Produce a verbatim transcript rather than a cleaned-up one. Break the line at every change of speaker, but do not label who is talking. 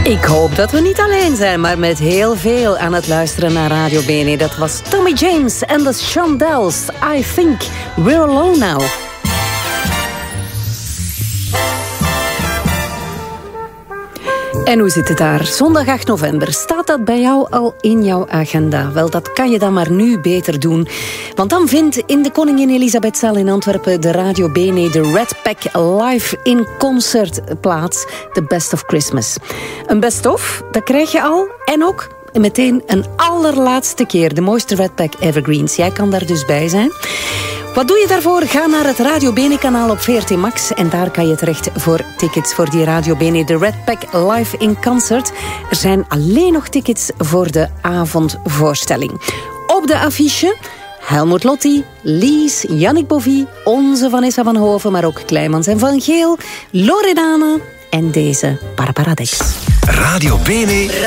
Ik hoop dat we niet alleen zijn, maar met heel veel aan het luisteren naar Radio Bene. Dat was Tommy James en de Shondells. I think we're alone now. En hoe zit het daar? Zondag acht november. Staat dat bij jou al in jouw agenda? Wel, dat kan je dan maar nu beter doen. Want dan vindt in de Koningin Elisabethzaal in Antwerpen de Radio Bene de Red Pack live in concert plaats. The Best of Christmas. Een best of, dat krijg je al. En ook meteen een allerlaatste keer de mooiste Red Pack Evergreens. Jij kan daar dus bij zijn. Wat doe je daarvoor? Ga naar het Radio Bene kanaal op V R T Max en daar kan je terecht voor tickets voor die Radio Bene, de Red Pack live in concert. Er zijn alleen nog tickets voor de avondvoorstelling. Op de affiche Helmut Lotti, Lies, Yannick Bovie, onze Vanessa van Hoven, maar ook Kleimans en Van Geel, Loredana en deze Barbara Dex.
Radio Bene.